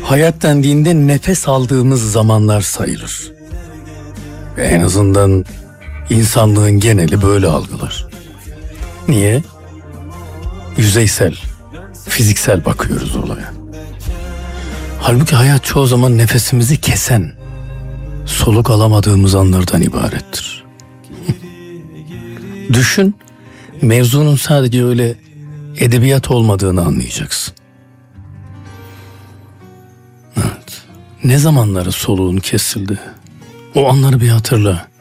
Hayat dendiğinde nefes aldığımız zamanlar sayılır. Ve en azından insanlığın geneli böyle algılar. Niye? Yüzeysel, fiziksel bakıyoruz olaya. Halbuki hayat çoğu zaman nefesimizi kesen, soluk alamadığımız anlardan ibarettir. Düşün, mevzunun sadece öyle edebiyat olmadığını anlayacaksın. Evet, ne zamanları soluğun kesildi? O anları bir hatırla.